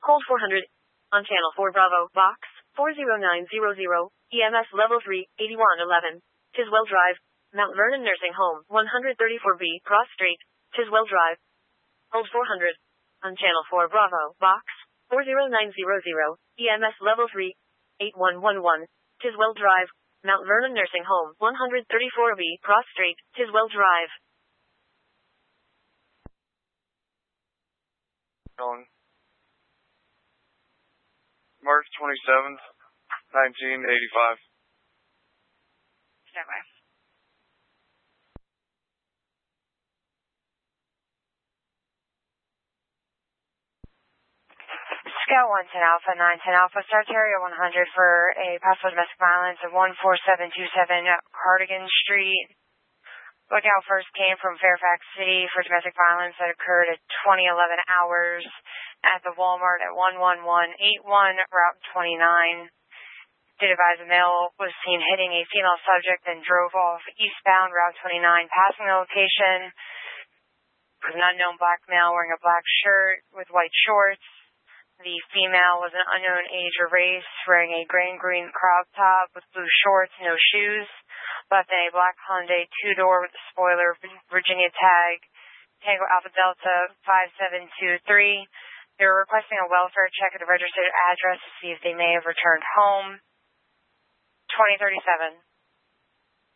Hold 400. On channel 4 Bravo, box 40900, EMS level 3, 8111. Tiswell Drive, Mount Vernon Nursing Home, 134B, Cross Street, Tiswell Drive. Hold 400. On channel 4 Bravo, box 40900, EMS level 3, 8111. Tiswell Drive, Mount Vernon Nursing Home, 134B, Cross Street, Tiswell Drive. On March 27th, 1985. Stand by. Scout 110 Alpha, 910 Alpha, starts area 100 for a possible domestic violence at 14727 Cardigan Street. Lookout first came from Fairfax City for domestic violence that occurred at 2011 hours at the Walmart at 11181, Route 29. Did advise a male was seen hitting a female subject and drove off eastbound Route 29, passing the location. Was an unknown black male wearing a black shirt with white shorts. The female was an unknown age or race, wearing a gray and green crop top with blue shorts, no shoes. Left in a black Hyundai two-door with a spoiler, Virginia tag, Tango Alpha Delta 5723. They were requesting a welfare check at the registered address to see if they may have returned home. 2037.